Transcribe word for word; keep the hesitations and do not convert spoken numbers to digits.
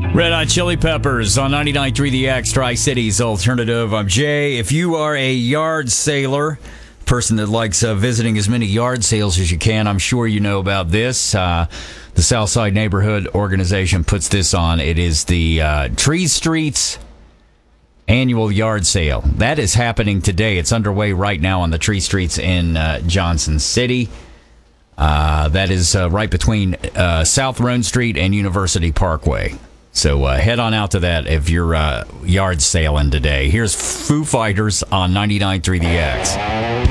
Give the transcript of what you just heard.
Red Hot Chili Peppers on ninety-nine point three The X, Tri-Cities Alternative. I'm Jay. If you are a yard sailor, person that likes uh, visiting as many yard sales as you can, I'm sure you know about this. Uh, the Southside Neighborhood Organization puts this on. It is the uh, Tree Streets Annual Yard Sale. That is happening today. It's underway right now on the Tree Streets in uh, Johnson City. Uh, that is uh, right between uh, South Roan Street and University Parkway. So uh, head on out to that if you're uh, yard sailing today. Here's Foo Fighters on ninety-nine point three The X.